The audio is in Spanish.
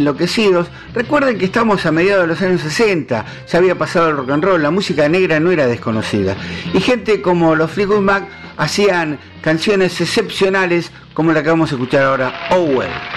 enloquecidos. Recuerden que estamos a mediados de los años 60, ya había pasado el rock and roll, la música negra no era desconocida. Y gente como los Fleetwood Mac hacían canciones excepcionales como la que vamos a escuchar ahora, Oh Well.